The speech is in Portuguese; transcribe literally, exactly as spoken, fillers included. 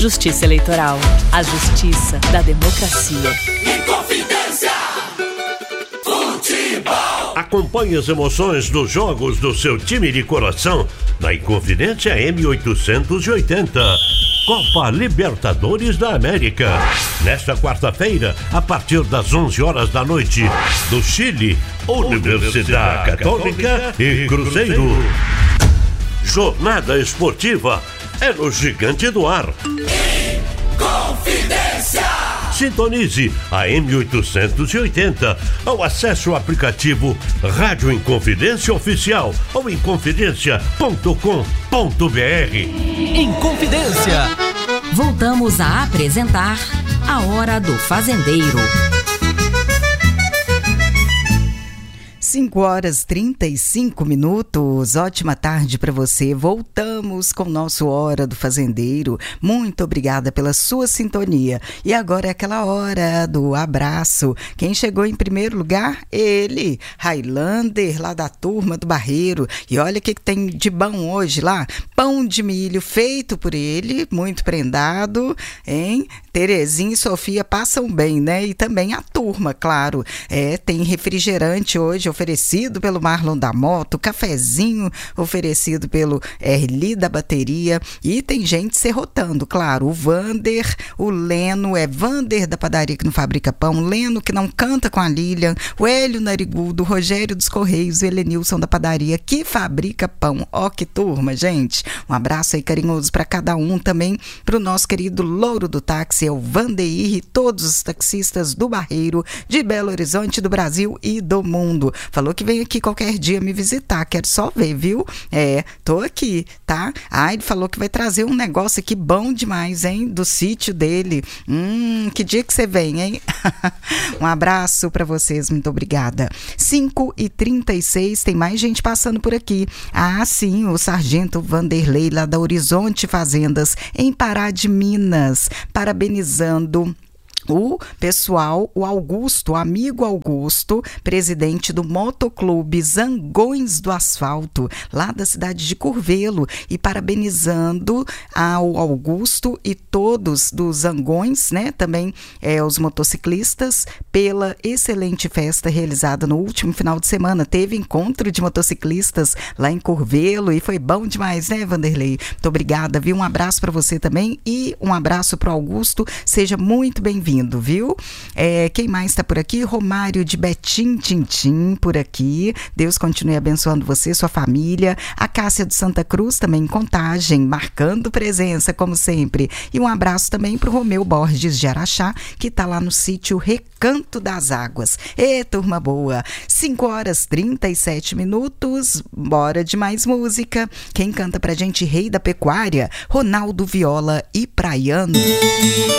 Justiça Eleitoral. A justiça da democracia. Inconfidência. Futebol. Acompanhe as emoções dos jogos do seu time de coração na Inconfidência M oitocentos e oitenta. Copa Libertadores da América. Nesta quarta-feira, a partir das onze horas da noite, do Chile, Universidade Católica e Cruzeiro. Jornada esportiva é no Gigante do Ar. Inconfidência. Sintonize a M oitocentos e oitenta ou acesse o aplicativo Rádio Inconfidência Oficial ou inconfidência ponto com ponto br. Inconfidência. Voltamos a apresentar A Hora do Fazendeiro. cinco horas e trinta e cinco minutos, ótima tarde para você. Voltamos com o nosso Hora do Fazendeiro. Muito obrigada pela sua sintonia. E agora é aquela hora do abraço. Quem chegou em primeiro lugar? Ele, Highlander, lá da turma do Barreiro. E olha o que tem de bom hoje lá. Pão de milho feito por ele, muito prendado, hein? Terezinha e Sofia passam bem, né? E também a turma, claro. É, tem refrigerante hoje oferecido pelo Marlon da Moto, cafezinho oferecido pelo Erli da Bateria, e tem gente serrotando, claro. O Vander, o Leno, é Vander da padaria que não fabrica pão, Leno que não canta com a Lilian, o Hélio Narigudo, o Rogério dos Correios, o Helenilson da padaria que fabrica pão. Ó, que turma, gente. Um abraço aí carinhoso para cada um, também para o nosso querido Louro do Táxi, é o Vandeir, e todos os taxistas do Barreiro, de Belo Horizonte, do Brasil e do mundo. Falou que vem aqui qualquer dia me visitar, quero só ver, viu? É, tô aqui, tá? Ah, ele falou que vai trazer um negócio aqui bom demais, hein? Do sítio dele. Hum, que dia que você vem, hein? Um abraço para vocês, muito obrigada. cinco e trinta e seis, tem mais gente passando por aqui. Ah, sim, o sargento Vanderlei, lá da Horizonte Fazendas, em Pará de Minas, parabenizando o pessoal, o Augusto, o amigo Augusto, presidente do Motoclube Zangões do Asfalto, lá da cidade de Curvelo, e parabenizando ao Augusto e todos dos Zangões, né, também é, os motociclistas, pela excelente festa realizada no último final de semana. Teve encontro de motociclistas lá em Curvelo e foi bom demais, né, Vanderlei? Muito obrigada, viu? Um abraço para você também e um abraço para o Augusto, seja muito bem-vindo. Viu? É, quem mais está por aqui? Romário de Betim Tintim por aqui. Deus continue abençoando você, sua família. A Cássia de Santa Cruz também em Contagem, marcando presença como sempre. E um abraço também para o Romeu Borges de Araxá, que está lá no sítio Recanto das Águas. Ê, turma boa! cinco horas e trinta e sete minutos. Bora de mais música. Quem canta pra gente? Rei da Pecuária, Ronaldo Viola e Praiano.